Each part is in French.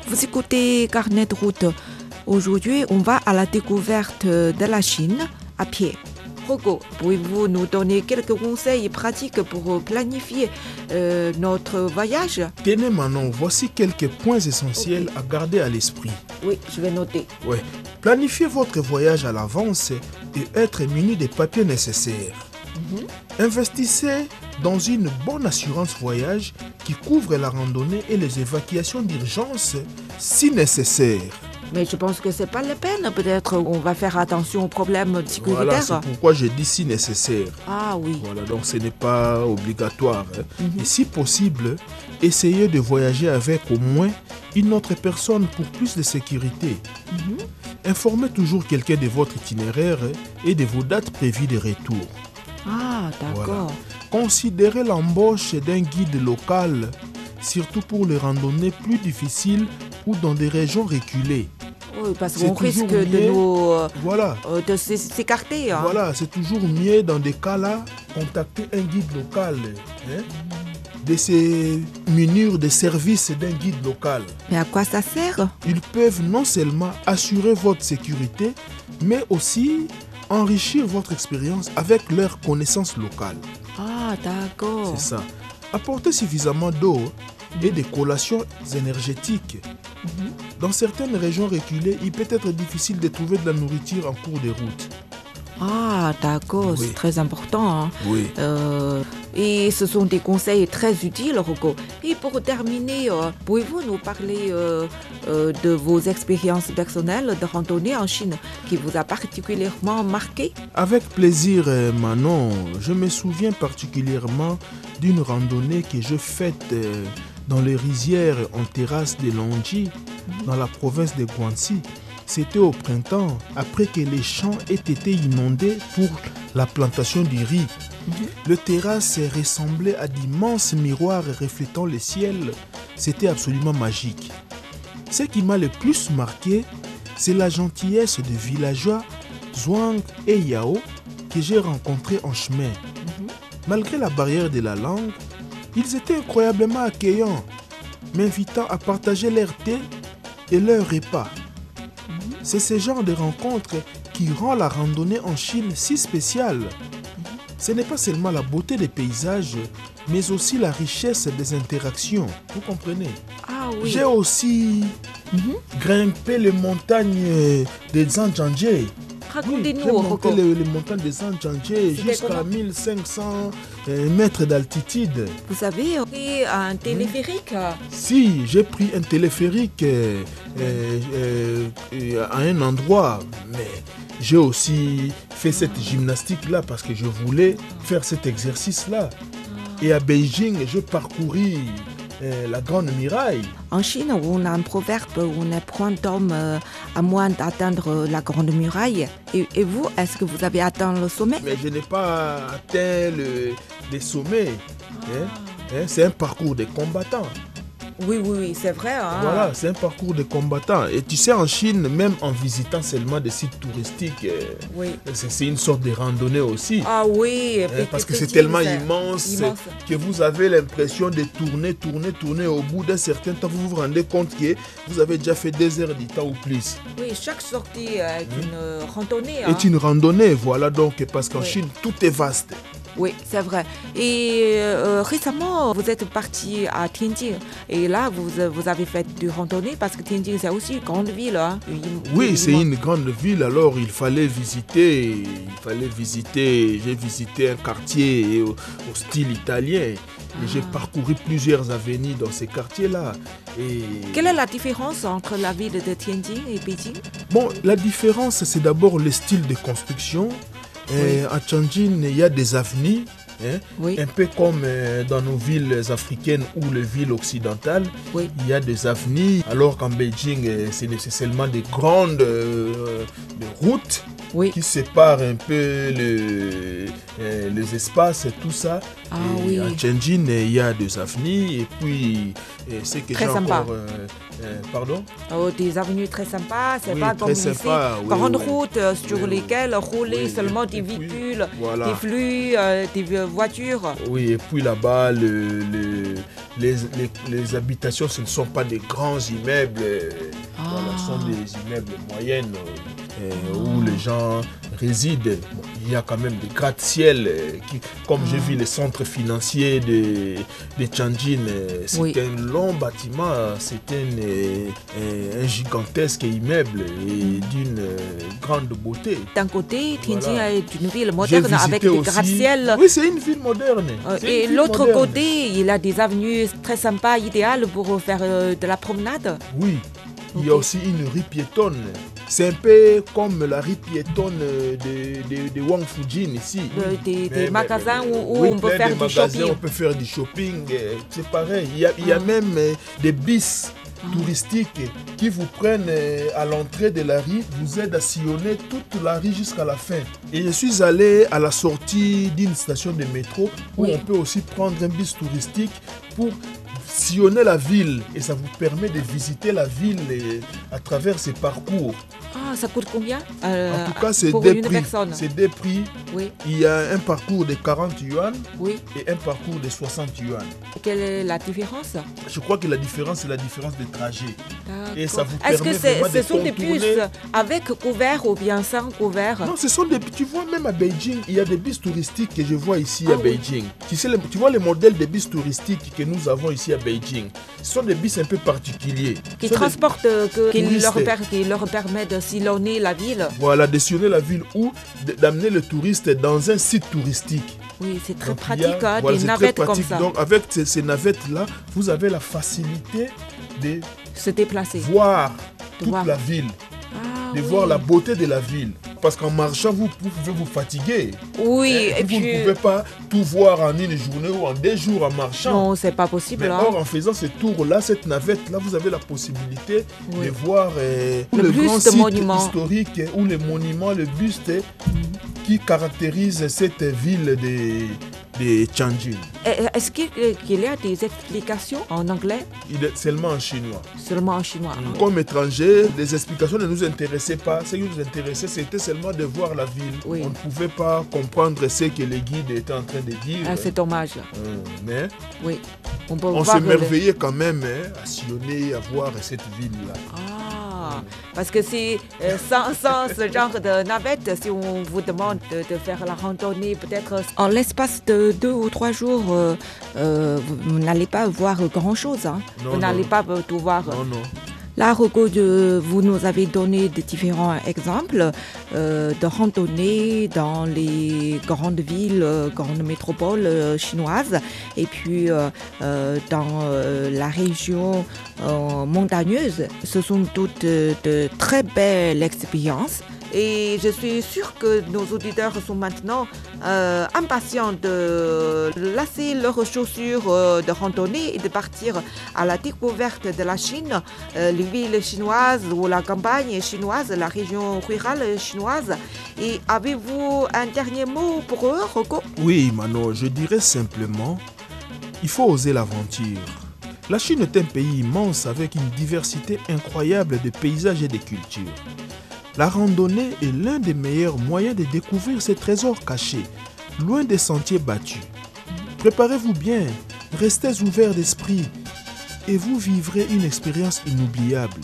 Vous écoutez Carnet de route. Aujourd'hui, on va à la découverte de la Chine à pied. Rocco, pouvez-vous nous donner quelques conseils pratiques pour planifier notre voyage? Tenez Manon, voici quelques points essentiels à garder à l'esprit. Oui, je vais noter. Ouais. Planifiez votre voyage à l'avance et être muni des papiers nécessaires. Investissez dans une bonne assurance voyage qui couvre la randonnée et les évacuations d'urgence si nécessaire. Mais je pense que c'est pas la peine. Peut-être on va faire attention aux problèmes sécuritaires. Voilà, c'est pourquoi j'ai dit si nécessaire. Ah oui. Voilà, donc ce n'est pas obligatoire. Et si possible, essayez de voyager avec au moins une autre personne pour plus de sécurité. Informez toujours quelqu'un de votre itinéraire et de vos dates prévues de retour. Ah, d'accord. Voilà. Considérez l'embauche d'un guide local, surtout pour les randonnées plus difficiles ou dans des régions reculées. Oui, parce C'est qu'on risque toujours de mieux. nous Voilà. de s'écarter. Hein. Voilà, c'est toujours mieux dans des cas-là, contacter un guide local, de se munir des services d'un guide local. Mais à quoi ça sert? Ils peuvent non seulement assurer votre sécurité, mais aussi enrichir votre expérience avec leurs connaissances locales. Ah, d'accord. C'est ça. Apportez suffisamment d'eau et des collations énergétiques. Dans certaines régions reculées, il peut être difficile de trouver de la nourriture en cours de route. Ah, d'accord, Oui. c'est très important. Hein. Oui. Et ce sont des conseils très utiles, Rocco. Et pour terminer, pouvez-vous nous parler de vos expériences personnelles de randonnée en Chine qui vous a particulièrement marqué? Avec plaisir, Manon. Je me souviens particulièrement d'une randonnée que je faite dans les rizières en terrasse de Longji, dans la province de Guangxi. C'était au printemps, après que les champs aient été inondés pour la plantation du riz. Le terrasse ressemblait à d'immenses miroirs reflétant le ciel. C'était absolument magique. Ce qui m'a le plus marqué, c'est la gentillesse des villageois Zhuang et Yao que j'ai rencontrés en chemin. Malgré la barrière de la langue, ils étaient incroyablement accueillants, m'invitant à partager leur thé et leur repas. C'est ce genre de rencontre qui rend la randonnée en Chine si spéciale. Ce n'est pas seulement la beauté des paysages, mais aussi la richesse des interactions. Vous comprenez? Ah oui. J'ai aussi grimpé les montagnes des Zhangjiajie. J'ai Racontez-nous, monté Rocco. les montagnes des Zhangjiajie C'était jusqu'à comment? 1500 mètres d'altitude. Vous avez pris un téléphérique? Si, j'ai pris un téléphérique à un endroit, mais j'ai aussi fait cette gymnastique-là parce que je voulais faire cet exercice-là. Et à Beijing, je parcouris la Grande Muraille. En Chine, on a un proverbe, on est point d'homme à moins d'atteindre la Grande Muraille. Et vous, est-ce que vous avez atteint le sommet? Mais je n'ai pas atteint les sommets. C'est un parcours de combattants. Oui, c'est vrai. Hein? Voilà, c'est un parcours de combattants. Et tu sais, en Chine, même en visitant seulement des sites touristiques, Oui. c'est une sorte de randonnée aussi. Ah oui, Parce que c'est Pékin, tellement c'est immense que vous avez l'impression de tourner. Au bout d'un certain temps, vous vous rendez compte que vous avez déjà fait 2 heures du temps ou plus. Oui, chaque sortie est une randonnée. Hein? C'est une randonnée, voilà donc, parce qu'en Oui. Chine, tout est vaste. Oui, c'est vrai. Et récemment, vous êtes parti à Tianjin. Et là, vous avez fait du randonnée parce que Tianjin, c'est aussi une grande ville. Hein? Oui, c'est une grande ville, alors il fallait visiter. J'ai visité un quartier au style italien. Et j'ai parcouru plusieurs avenues dans ces quartiers-là. Et Quelle est la différence entre la ville de Tianjin et Pékin? bon, la différence, c'est d'abord le style de construction. À Tianjin, il y a des avenues, Oui. un peu comme dans nos villes africaines ou les villes occidentales. Oui. Il y a des avenues, alors qu'en Beijing, c'est nécessairement des grandes routes Oui. qui séparent un peu les espaces et tout ça. Ah et oui. à Tianjin, il y a des avenues et puis c'est que Très j'ai sympa. encore... pardon? Des avenues très sympas, c'est Oui, pas très comme ici, sympa, oui, grandes oui. routes sur Oui, lesquelles roulaient oui, seulement et des puis, véhicules, voilà. des flux, des voitures. Oui, et puis là-bas, les habitations, ce ne sont pas des grands immeubles, voilà, ce sont des immeubles moyennes où les gens résident. Bon, il y a quand même des gratte-ciel qui, comme j'ai vu les centres financiers de Tianjin, c'est un long bâtiment, c'est un gigantesque immeuble et d'une grande beauté. D'un côté, Tianjin est une ville moderne avec des gratte-ciel. Oui, c'est une ville moderne. Et l'autre côté, il a des avenues très sympas, idéales pour faire de la promenade. Oui, il y a aussi une rue piétonne. C'est un peu comme la rue piétonne de Wang Fujin ici. Des magasins où on peut faire du shopping. On peut faire du shopping, c'est pareil. Il y a même des bis touristiques qui vous prennent à l'entrée de la rue, vous aident à sillonner toute la rue jusqu'à la fin. Et je suis allé à la sortie d'une station de métro où on peut aussi prendre un bus touristique pour sillonner la ville et ça vous permet de visiter la ville à travers ces parcours. Ah, ça coûte combien En tout cas, c'est des prix. Oui. Il y a un parcours de 40 yuan et un parcours de 60 yuan. Quelle est la différence? Je crois que la différence, c'est la différence de trajet. Et ça vous Est-ce permet que de ce sont des bus avec couvert ou bien sans couvert? Non, ce sont des... Tu vois, même à Beijing, il y a des bus touristiques que je vois ici à Beijing. Tu vois les modèles de bus touristiques que nous avons ici à Beijing. Ce sont des bus un peu particuliers. Qui transportent, qui leur permettent de sillonner la ville. Voilà, de sillonner la ville ou d'amener le touriste dans un site touristique. Oui, c'est très pratique, des navettes comme ça. Donc avec ces navettes-là, vous avez la facilité de se déplacer, voir toute la ville, de voir la beauté de la ville. Parce qu'en marchant, vous pouvez vous fatiguer. Oui, et puis... Vous ne pouvez pas tout voir en une journée ou en 2 jours en marchant. Non, c'est pas possible. Mais or, en faisant ce tour-là, cette navette-là, vous avez la possibilité de voir le grand site historique ou les monuments, le buste qui caractérise cette ville de Tianjin. Est-ce qu'il y a des explications en anglais? Il est seulement en chinois. Seulement en chinois. Comme étrangers, les explications ne nous intéressaient pas. Ce qui nous intéressait, c'était seulement de voir la ville. Oui. On ne pouvait pas comprendre ce que les guides étaient en train de dire. C'est dommage. Mais oui. On s'émerveillait quand même à sillonner, à voir cette ville-là. Parce que c'est sans ce genre de navette, si on vous demande de faire la randonnée, peut-être en l'espace de 2 ou 3 jours, vous n'allez pas voir grand-chose. Vous n'allez pas tout voir. Non. Là, Rocco, vous nous avez donné des différents exemples de randonnées dans les grandes villes, grandes métropoles chinoises et puis dans la région montagneuse. Ce sont toutes de très belles expériences. Et je suis sûre que nos auditeurs sont maintenant impatients de lasser leurs chaussures de randonnée et de partir à la découverte de la Chine, les villes chinoises ou la campagne chinoise, la région rurale chinoise. Et avez-vous un dernier mot pour eux, Rocco? Oui, Manon, je dirais simplement, il faut oser l'aventure. La Chine est un pays immense avec une diversité incroyable de paysages et de cultures. La randonnée est l'un des meilleurs moyens de découvrir ces trésors cachés, loin des sentiers battus. Préparez-vous bien, restez ouverts d'esprit et vous vivrez une expérience inoubliable.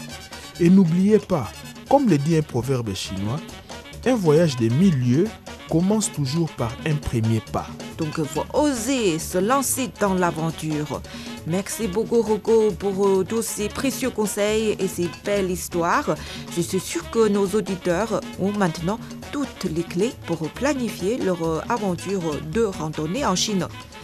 Et n'oubliez pas, comme le dit un proverbe chinois, un voyage de 1000 lieues commence toujours par un premier pas. Donc il faut oser se lancer dans l'aventure. Merci beaucoup Rocco pour tous ces précieux conseils et ces belles histoires. Je suis sûre que nos auditeurs ont maintenant toutes les clés pour planifier leur aventure de randonnée en Chine.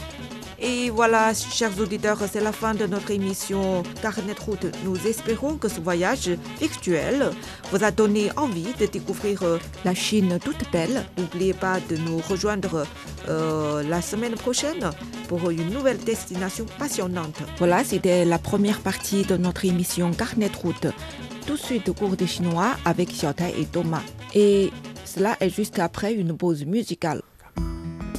Et voilà, chers auditeurs, c'est la fin de notre émission Carnet de route. Nous espérons que ce voyage virtuel vous a donné envie de découvrir la Chine toute belle. N'oubliez pas de nous rejoindre la semaine prochaine pour une nouvelle destination passionnante. Voilà, c'était la première partie de notre émission Carnet de route. Tout de suite, cours de chinois avec Xiaotai et Thomas. Et cela est juste après une pause musicale.